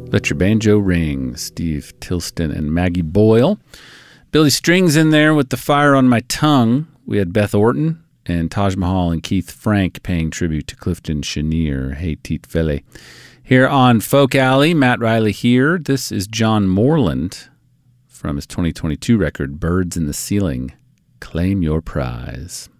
Let Your Banjo Ring, Steve Tilston and Maggie Boyle. Billy Strings in there with The Fire on My Tongue. We had Beth Orton and Taj Mahal and Keith Frank paying tribute to Clifton Chenier. Hey, Teet Fele. Here on Folk Alley, Matt Riley here. This is John Moreland from his 2022 record, Birds in the Ceiling. Claim your prize.